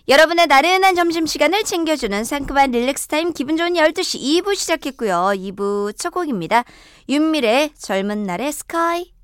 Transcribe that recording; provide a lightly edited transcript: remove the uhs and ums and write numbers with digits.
여러분의 나른한 점심시간을 챙겨주는 상큼한 릴렉스타임 기분 좋은 12시 2부 시작했고요. 2부 첫 곡입니다. 윤미래의 젊은 날의 스카이.